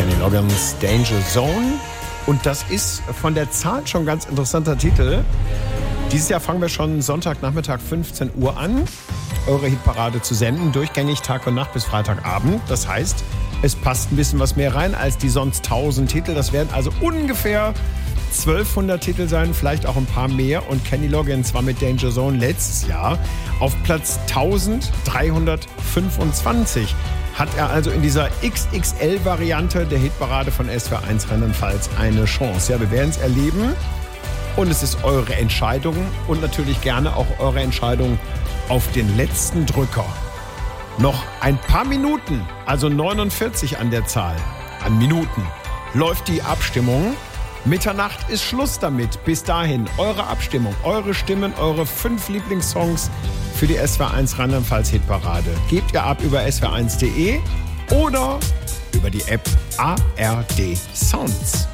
Kenny Loggins, Danger Zone. Und das ist von der Zahl schon ein ganz interessanter Titel. Dieses Jahr fangen wir schon Sonntagnachmittag 15 Uhr an, eure Hitparade zu senden, durchgängig Tag und Nacht bis Freitagabend. Das heißt, es passt ein bisschen was mehr rein als die sonst 1000 Titel. Das werden also ungefähr 1200 Titel sein, vielleicht auch ein paar mehr. Und Kenny Loggins war mit Danger Zone letztes Jahr auf Platz 1325. Hat er also in dieser XXL-Variante der Hitparade von SWR1 Rheinland-Pfalz eine Chance. Ja, wir werden es erleben. Und es ist eure Entscheidung und natürlich gerne auch eure Entscheidung auf den letzten Drücker. Noch ein paar Minuten, also 49 an der Zahl, an Minuten, läuft die Abstimmung. Mitternacht ist Schluss damit. Bis dahin eure Abstimmung, eure Stimmen, eure 5 Lieblingssongs für die SWR1 Rheinland-Pfalz Hitparade. Gebt ihr ab über swr1.de oder über die App ARD Sounds.